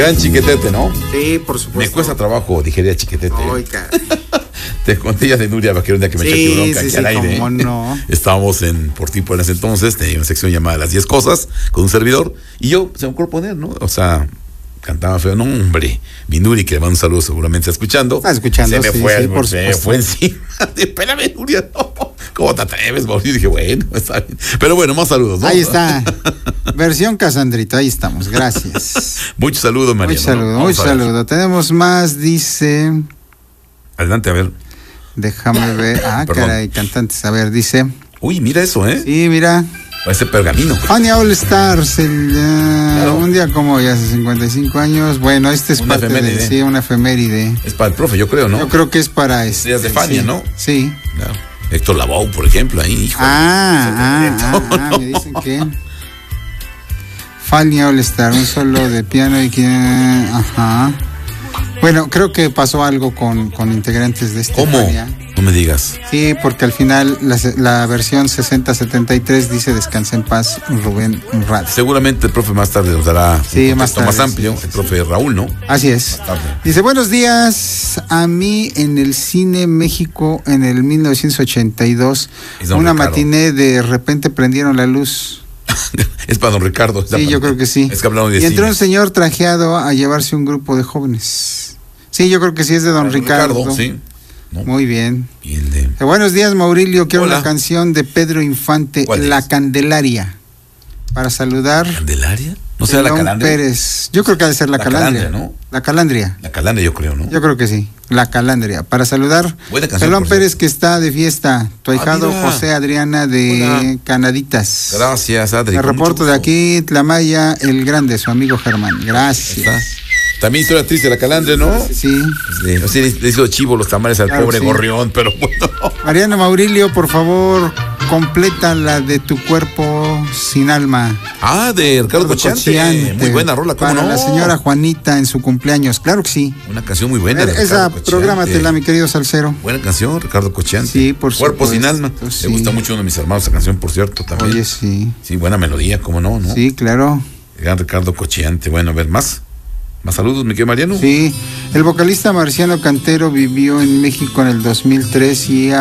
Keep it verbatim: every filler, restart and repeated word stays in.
gran Chiquetete, ¿no? Sí, por supuesto. Me cuesta trabajo digerir a Chiquetete. Ay, caray. Te conté ya de Nuria Vaquero un día que me Sí, eché bronca sí, aquí sí, al aire. cómo no. Estábamos en Por Ti por ese entonces, tenía una sección llamada Las diez cosas con un servidor, y yo se me ocurrió poner, ¿no? O sea, cantaba feo, no, hombre. Mi Nuri, que le mando un saludo, seguramente está escuchando. Está escuchando, Se me sí, fue, sí, el- por se me supuesto. fue encima. Espérame, Nuria, no. ¿Cómo te atreves, Mauricio? Y dije, bueno, está bien. Pero bueno, más saludos, ¿no? Ahí está. Versión Casandrito, ahí estamos. Gracias. Muchos saludos, María. Mucho saludo, mucho saludo. Tenemos más, dice. Adelante, a ver. Déjame ver. Ah, Perdón. caray, cantantes. A ver, dice. Uy, mira eso, ¿eh? Sí, mira. Parece pergamino. Fania All Stars, el, uh, Claro. un día como hoy, hace cincuenta y cinco años. Bueno, este es Una parte de, efeméride. sí, una efeméride. Es para el profe, yo creo, ¿no? Yo creo que es para este. Días de Fania, sí, ¿no? Sí. Claro. Héctor Lavoe, por ejemplo, ahí, hijo. Ah, ah, ah, ah, me dicen que Fania All Star, un solo de piano y que, ajá. Bueno, creo que pasó algo con, con integrantes de este ¿Cómo? Fania. No me digas. Sí, porque al final la, la versión sesenta setenta y tres dice descansa en paz Rubén Rada. Seguramente el profe más tarde nos dará Sí, un más contexto más tarde, amplio. sí, sí, El profe Raúl, ¿no? Así es. Más tarde. Dice, buenos días. A mí en el Cine México en el mil novecientos ochenta y dos, Es don una Ricardo. matiné, de repente prendieron la luz. Es para don Ricardo. Sí, yo creo que sí. Es que hablamos de Y entró cine. un señor trajeado a llevarse un grupo de jóvenes. Sí, yo creo que sí es de don Ricardo. sí. ¿No? Muy bien. Y el de... Eh, buenos días, Maurilio. Quiero Hola. una canción de Pedro Infante, ¿Cuál La es? Candelaria. Para saludar. ¿Candelaria? ¿No será la Pelón Calandria? Pérez. Yo creo que ha de ser la, La Calandria. Calandria, ¿no? La Calandria. La Calandria, yo creo, ¿no? Yo creo que sí. La Calandria. Para saludar. Buena canción, Pelón por Pérez, cierto. que está de fiesta. Tu Ah, ahijado mira. José Adriana de Hola. Canaditas. Gracias, Adri. Me con reporto mucho de gusto. aquí, Tlamaya, el grande, su amigo Germán. Ahí Gracias. está. También historia triste de la Calandria, ¿no? Sí. Sí, o sea, le le hizo chivo los tamales al Claro, pobre sí. gorrión, pero bueno. Mariano Maurilio, por favor, completa la de Tu cuerpo sin alma. Ah, de Ricardo Cochante. Cochiante, Muy buena rola, ¿cómo para no? la señora Juanita en su cumpleaños. Claro que sí. Una canción muy buena. de Esa, Ricardo Cochiante. prográmatela, mi querido Salcero. Buena canción, Ricardo Cochiante. Sí, por Cuerpo sin supuesto, alma. sí. Le gusta mucho a uno de mis hermanos esa canción, por cierto, también. Oye, sí. Sí, buena melodía, ¿cómo no? ¿no? Sí, claro. El gran Ricardo Cochiante. Bueno, a ver, más. Más saludos, mi querido Mariano. Sí. El vocalista Marciano Cantero vivió en México en el dos mil tres y